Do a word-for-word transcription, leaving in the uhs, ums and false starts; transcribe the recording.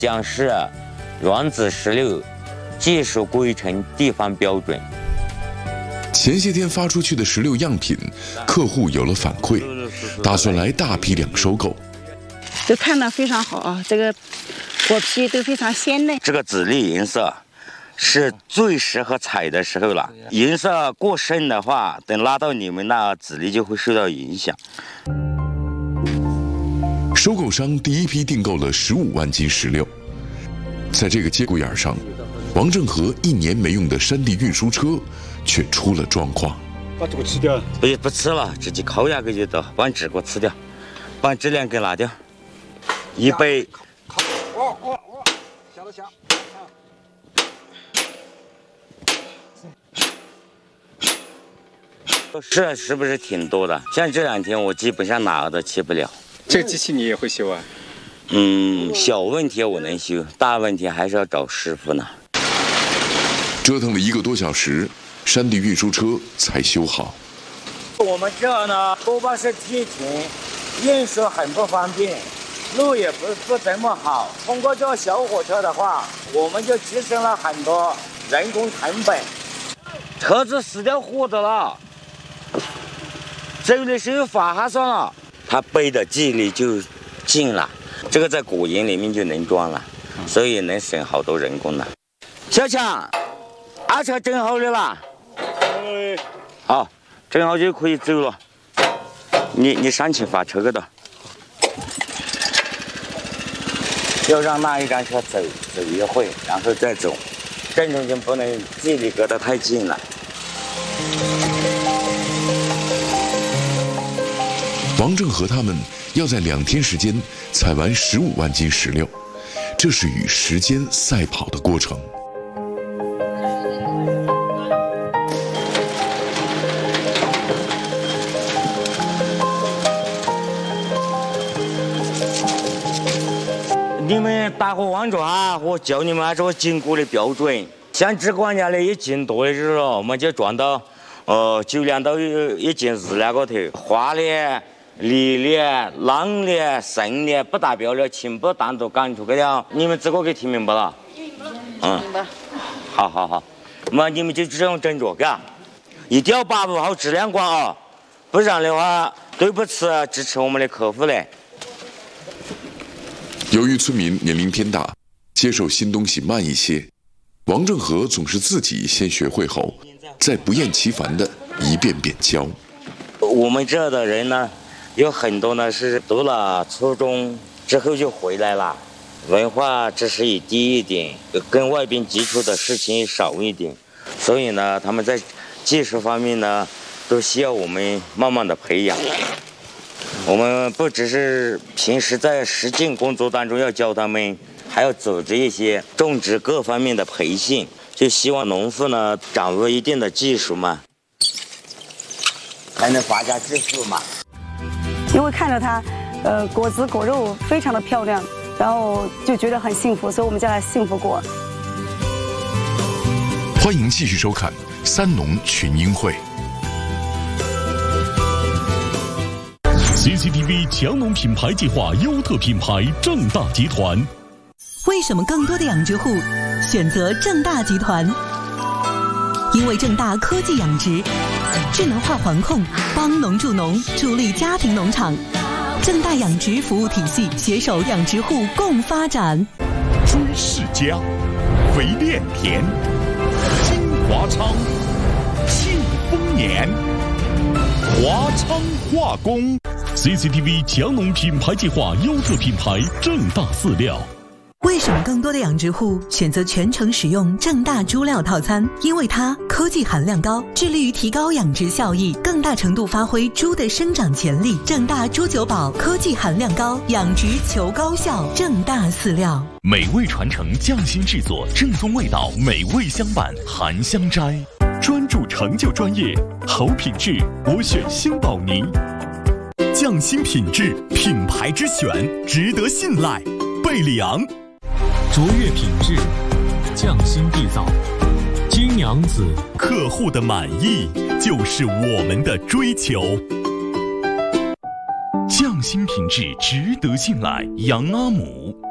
将是原子石榴技术规程地方标准。 前些天发出去的石榴样品，客户有了反馈，打算来大批量收购。 就看得非常好啊，这个果皮都非常鲜嫩。 这个籽粒颜色是最适合采的时候了，颜色过深的话，等拉到你们那，籽粒就会受到影响。 收购商第一批订购了十五万斤石榴，在这个节骨眼上，王正和一年没用的山地运输车却出了状况。 把这个吃掉？ 不不吃了，直接烤下去就得，把籽给我吃掉，把质量给拿掉。一杯。 哦哦哦，下了下。 是是不是挺多的？像这两天我基本上哪个都去不了。 这个机器你也会修啊？ 嗯，小问题我能修，大问题还是要找师傅呢。 折腾了一个多小时，山地运输车才修好。 我们这呢，多半是梯田，运输很不方便，路也不不怎么好。通过这小火车的话，我们就节省了很多人工成本。车子死掉活的了，走的时候划还算了，它背的距离就近了，这个在果园里面就能装了，所以能省好多人工了。小强，二车整好了啦？好，整好就可以走了。你你上去发车个的，要让那一辆车走走一会，然后再走，正中间不能距离隔得太近了。 王正和他们要在两天时间采完十五万斤石榴，这是与时间赛跑的过程。 你们大伙望着啊，我教你们按照经过的标准，像这管家的一斤多的时候，我们就装到呃九两到一斤二两个头，花的。梨的、浪的、生的不达标了，全部单独赶出去了。你们这个给听明白了？嗯，明白。好好好，那你们就这样整着，嘎，一定要把握好质量关啊，不然的话对不起支持我们的客户嘞。 由于村民年龄偏大，接受新东西慢一些，王正和总是自己先学会后，再不厌其烦的一遍遍教。 我们这的人呢？有很多呢是读了初中之后就回来了，文化知识也低一点，跟外边接触的事情也少一点，所以呢，他们在技术方面呢，都需要我们慢慢的培养。我们不只是平时在实践工作当中要教他们，还要组织一些种植各方面的培训，就希望农户呢掌握一定的技术嘛，才能发家致富嘛。 因为看着它，呃，果子果肉非常的漂亮，然后就觉得很幸福，所以我们叫它幸福果。 欢迎继续收看三农群英会。 C C T V 强农品牌计划优特品牌正大集团。 为什么更多的养殖户选择正大集团？因为正大科技养殖。智能化环控，帮农助农，助力家庭农场。正大养殖服务体系携手养殖户共发展。 朱世家，肥炼田，金华昌，庆丰年，华昌化工。C C T V 强农品牌计划优特品牌正大饲料。 为什么更多的养殖户选择全程使用正大猪料套餐？因为它科技含量高，致力于提高养殖效益，更大程度发挥猪的生长潜力。正大猪九宝科技含量高，养殖求高效。正大饲料， 美味传承，匠心制作，正宗味道，美味相伴。含香斋，专注成就专业，好品质我选新宝泥。匠心品质，品牌之选，值得信赖。贝里昂。 卓越品质，匠心缔造，金娘子。 客户的满意就是我们的追求。匠心品质，值得信赖。杨阿姆。